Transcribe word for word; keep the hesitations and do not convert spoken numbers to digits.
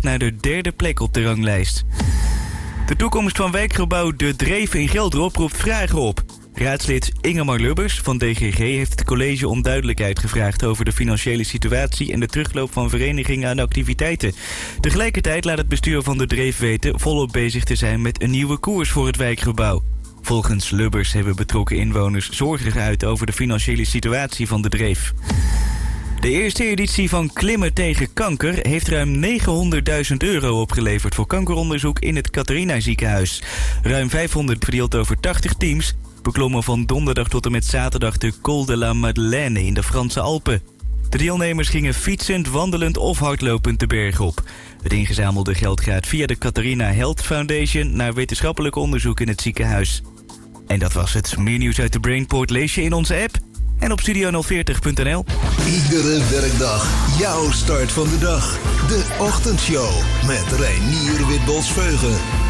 naar de derde plek op de ranglijst. De toekomst van wijkgebouw De Dreef in Geldrop roept vragen op. Raadslid Ingemar Lubbers van D G G heeft het college om duidelijkheid gevraagd over de financiële situatie en de terugloop van verenigingen aan activiteiten. Tegelijkertijd laat het bestuur van De Dreef weten volop bezig te zijn met een nieuwe koers voor het wijkgebouw. Volgens Lubbers hebben betrokken inwoners zorgen geuit over de financiële situatie van De Dreef. De eerste editie van Klimmen tegen Kanker heeft ruim negenhonderdduizend euro opgeleverd voor kankeronderzoek in het Catharina ziekenhuis. Ruim vijfhonderd verdeeld over tachtig teams beklommen van donderdag tot en met zaterdag de Col de la Madeleine in de Franse Alpen. De deelnemers gingen fietsend, wandelend of hardlopend de berg op. Het ingezamelde geld gaat via de Catharina Health Foundation naar wetenschappelijk onderzoek in het ziekenhuis. En dat was het. Meer nieuws uit de Brainport lees je in onze app en op studio nul veertig punt n l. Iedere werkdag jouw start van de dag. De Ochtendshow met Reinier Witbols-Veugen.